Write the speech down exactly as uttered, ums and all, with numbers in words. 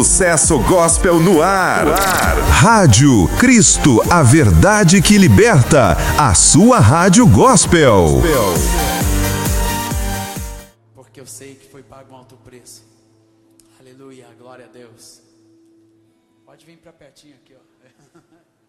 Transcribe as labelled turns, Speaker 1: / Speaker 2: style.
Speaker 1: Sucesso Gospel no ar. no ar. Rádio Cristo, a verdade que liberta. A sua rádio gospel.
Speaker 2: Porque eu sei que foi pago um alto preço. Aleluia, glória a Deus. Pode vir para pertinho aqui, ó.